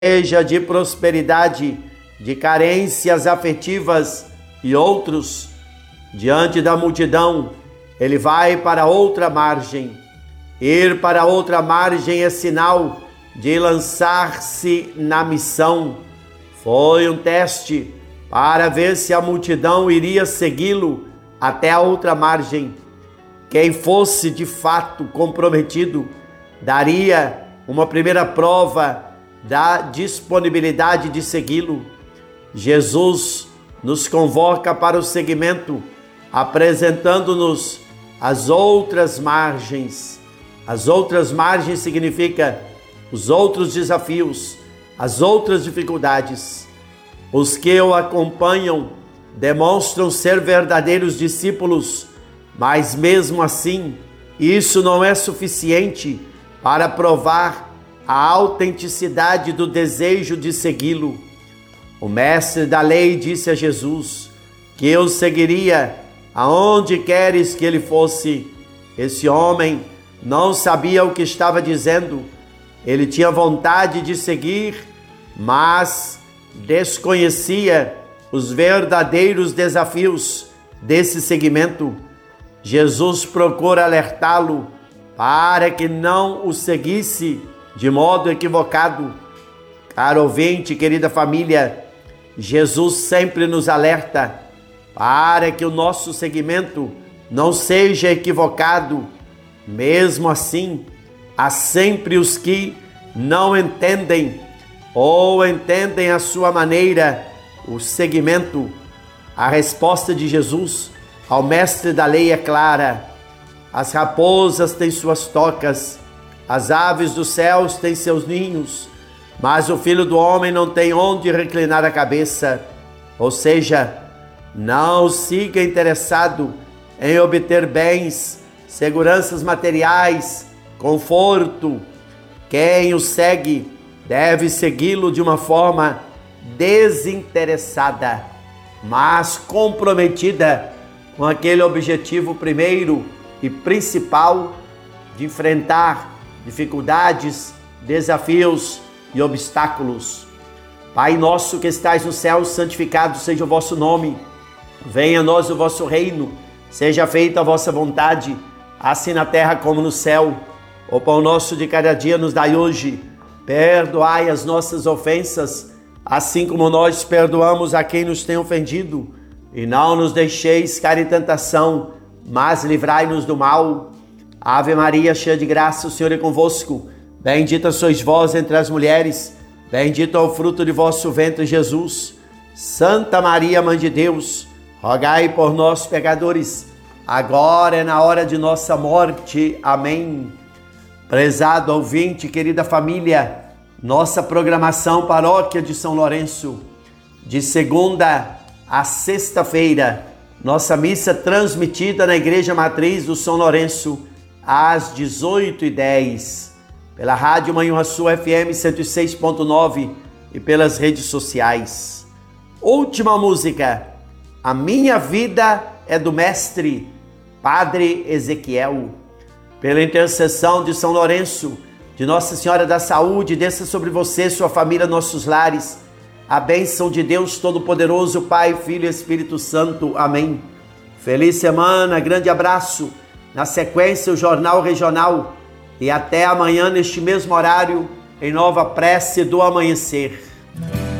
seja de prosperidade, de carências afetivas e outros, diante da multidão, ele vai para outra margem. Ir para outra margem é sinal de lançar-se na missão. Foi um teste para ver se a multidão iria segui-lo até a outra margem. Quem fosse de fato comprometido daria uma primeira prova da disponibilidade de segui-lo. Jesus nos convoca para o seguimento, apresentando-nos as outras margens. As outras margens significa os outros desafios, as outras dificuldades. Os que o acompanham demonstram ser verdadeiros discípulos, mas mesmo assim, isso não é suficiente para provar a autenticidade do desejo de segui-lo. O mestre da lei disse a Jesus que eu seguiria aonde queres que ele fosse. Esse homem não sabia o que estava dizendo. Ele tinha vontade de seguir, mas desconhecia os verdadeiros desafios desse seguimento. Jesus procura alertá-lo para que não o seguisse de modo equivocado. Caro ouvinte, querida família, Jesus sempre nos alerta para que o nosso seguimento não seja equivocado. Mesmo assim, há sempre os que não entendem ou entendem à sua maneira o seguimento. A resposta de Jesus ao mestre da lei é clara: as raposas têm suas tocas, as aves dos céus têm seus ninhos, mas o Filho do Homem não tem onde reclinar a cabeça. Ou seja, não siga interessado em obter bens, seguranças materiais, conforto. Quem o segue deve segui-lo de uma forma desinteressada, mas comprometida com aquele objetivo primeiro e principal de enfrentar dificuldades, desafios e obstáculos. Pai nosso que estais no céu, santificado seja o vosso nome. Venha a nós o vosso reino. Seja feita a vossa vontade, assim na terra como no céu. O pão nosso de cada dia nos dai hoje. Perdoai as nossas ofensas, assim como nós perdoamos a quem nos tem ofendido. E não nos deixeis cair em tentação, mas livrai-nos do mal. Ave Maria, cheia de graça, o Senhor é convosco. Bendita sois vós entre as mulheres, bendito é o fruto de vosso ventre, Jesus. Santa Maria, Mãe de Deus, rogai por nós, pecadores, agora é na hora de nossa morte. Amém. Prezado ouvinte, querida família, nossa programação Paróquia de São Lourenço, de segunda a sexta-feira, nossa missa transmitida na Igreja Matriz do São Lourenço, às 18h10, pela Rádio Manhã Sul FM 106.9 e pelas redes sociais. Última música, A Minha Vida é do Mestre, Padre Ezequiel. Pela intercessão de São Lourenço, de Nossa Senhora da Saúde, desça sobre você, sua família, nossos lares, a bênção de Deus Todo-Poderoso, Pai, Filho e Espírito Santo. Amém. Feliz semana, grande abraço. Na sequência, o Jornal Regional. E até amanhã, neste mesmo horário, em nova prece do amanhecer.